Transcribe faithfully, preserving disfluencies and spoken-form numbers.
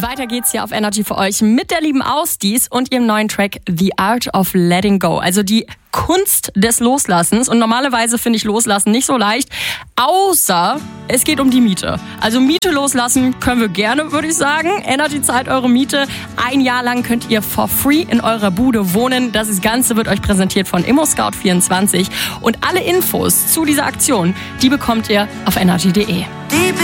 Weiter geht's hier auf Energy für euch mit der lieben Ausdies und ihrem neuen Track The Art of Letting Go. Also die Kunst des Loslassens. Und normalerweise finde ich Loslassen nicht so leicht, außer es geht um die Miete. Also Miete loslassen können wir gerne, würde ich sagen. Energy zahlt eure Miete. Ein Jahr lang könnt ihr for free in eurer Bude wohnen. Das Ganze wird euch präsentiert von ImmoScout vierundzwanzig. Und alle Infos zu dieser Aktion, die bekommt ihr auf energy punkt de.